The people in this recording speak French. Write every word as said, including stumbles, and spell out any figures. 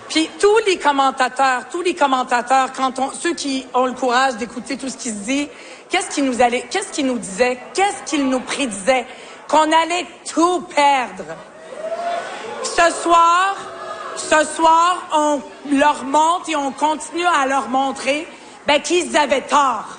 Puis tous les commentateurs, tous les commentateurs, quand on, ceux qui ont le courage d'écouter tout ce qui se dit, qu'est-ce qu'ils nous allaient, qu'est-ce qu'ils nous disaient, qu'est-ce qu'ils nous prédisaient? Qu'on allait tout perdre. Ce soir, ce soir, on leur montre et on continue à leur montrer, ben, qu'ils avaient tort.